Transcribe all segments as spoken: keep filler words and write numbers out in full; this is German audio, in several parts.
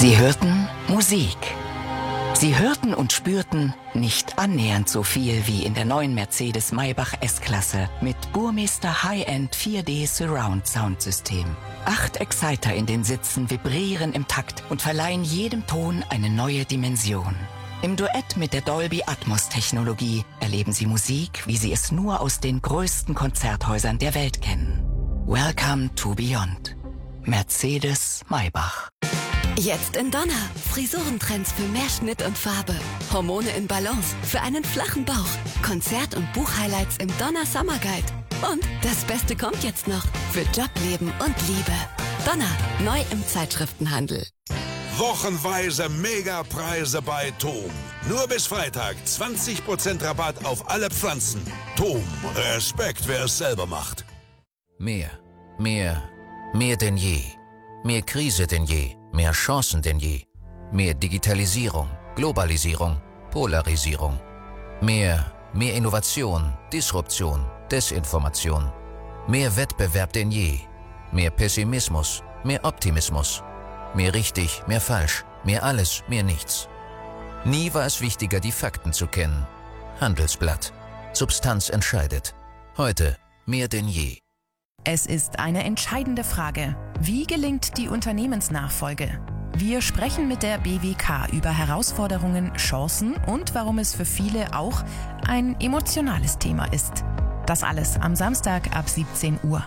Sie hörten Musik. Sie hörten und spürten nicht annähernd so viel wie in der neuen Mercedes Maybach S-Klasse mit Burmester High-End vier D Surround Soundsystem. Acht Exciter in den Sitzen vibrieren im Takt und verleihen jedem Ton eine neue Dimension. Im Duett mit der Dolby Atmos Technologie erleben Sie Musik, wie Sie es nur aus den größten Konzerthäusern der Welt kennen. Welcome to Beyond. Mercedes Maybach. Jetzt in Donner. Frisurentrends für mehr Schnitt und Farbe. Hormone in Balance für einen flachen Bauch. Konzert- und Buchhighlights im Donner Summer Guide. Und das Beste kommt jetzt noch. Für Jobleben und Liebe. Donner. Neu im Zeitschriftenhandel. Wochenweise Megapreise bei Tom. Nur bis Freitag zwanzig Prozent Rabatt auf alle Pflanzen. Tom. Respekt, wer es selber macht. Mehr. Mehr. Mehr denn je. Mehr Krise denn je. Mehr Chancen denn je. Mehr Digitalisierung, Globalisierung, Polarisierung. Mehr, mehr Innovation, Disruption, Desinformation. Mehr Wettbewerb denn je. Mehr Pessimismus, mehr Optimismus. Mehr richtig, mehr falsch, mehr alles, mehr nichts. Nie war es wichtiger, die Fakten zu kennen. Handelsblatt. Substanz entscheidet. Heute mehr denn je. Es ist eine entscheidende Frage. Wie gelingt die Unternehmensnachfolge? Wir sprechen mit der B W K über Herausforderungen, Chancen und warum es für viele auch ein emotionales Thema ist. Das alles am Samstag ab siebzehn Uhr.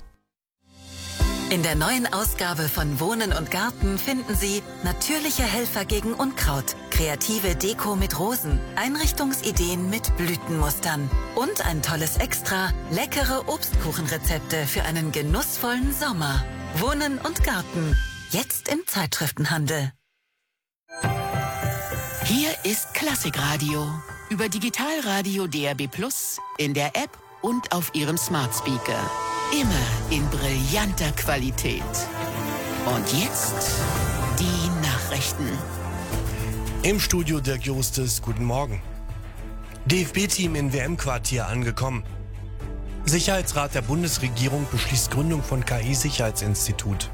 In der neuen Ausgabe von Wohnen und Garten finden Sie natürliche Helfer gegen Unkraut, kreative Deko mit Rosen, Einrichtungsideen mit Blütenmustern und ein tolles Extra, leckere Obstkuchenrezepte für einen genussvollen Sommer. Wohnen und Garten, jetzt im Zeitschriftenhandel. Hier ist Klassikradio über Digitalradio D A B Plus, in der App und auf Ihrem Smart Speaker. Immer in brillanter Qualität. Und jetzt die Nachrichten. Im Studio Dirk Justes, guten Morgen. D F B-Team in W M-Quartier angekommen. Sicherheitsrat der Bundesregierung beschließt Gründung von K I-Sicherheitsinstitut.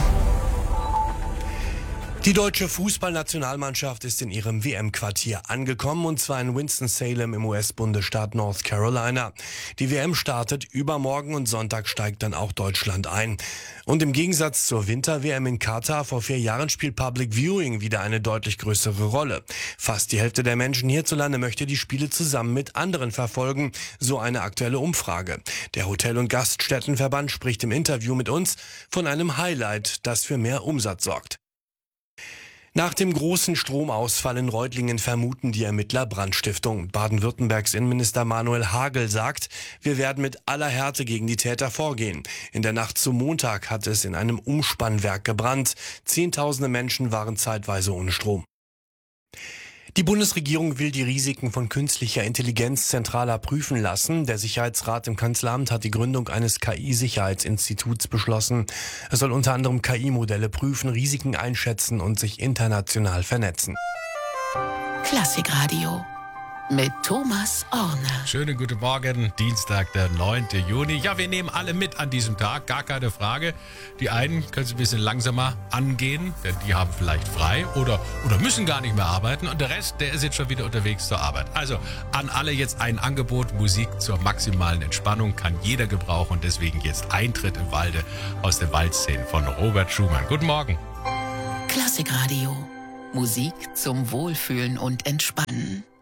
Die deutsche Fußballnationalmannschaft ist in ihrem W M-Quartier angekommen, und zwar in Winston-Salem im U S-Bundesstaat North Carolina. Die W M startet übermorgen und Sonntag steigt dann auch Deutschland ein. Und im Gegensatz zur Winter-W M in Katar vor vier Jahren spielt Public Viewing wieder eine deutlich größere Rolle. Fast die Hälfte der Menschen hierzulande möchte die Spiele zusammen mit anderen verfolgen, so eine aktuelle Umfrage. Der Hotel- und Gaststättenverband spricht im Interview mit uns von einem Highlight, das für mehr Umsatz sorgt. Nach dem großen Stromausfall in Reutlingen vermuten die Ermittler Brandstiftung. Baden-Württembergs Innenminister Manuel Hagel sagt, wir werden mit aller Härte gegen die Täter vorgehen. In der Nacht zum Montag hat es in einem Umspannwerk gebrannt. Zehntausende Menschen waren zeitweise ohne Strom. Die Bundesregierung will die Risiken von künstlicher Intelligenz zentraler prüfen lassen. Der Sicherheitsrat im Kanzleramt hat die Gründung eines K I-Sicherheitsinstituts beschlossen. Es soll unter anderem K I-Modelle prüfen, Risiken einschätzen und sich international vernetzen. Klassikradio mit Thomas Orner. Schönen guten Morgen, Dienstag, der neunte Juni. Ja, wir nehmen alle mit an diesem Tag, gar keine Frage. Die einen können es ein bisschen langsamer angehen, denn die haben vielleicht frei oder, oder müssen gar nicht mehr arbeiten. Und der Rest, der ist jetzt schon wieder unterwegs zur Arbeit. Also an alle jetzt ein Angebot. Musik zur maximalen Entspannung kann jeder gebrauchen. Und deswegen jetzt Eintritt im Walde aus der Waldszene von Robert Schumann. Guten Morgen. Klassikradio. Musik zum Wohlfühlen und Entspannen.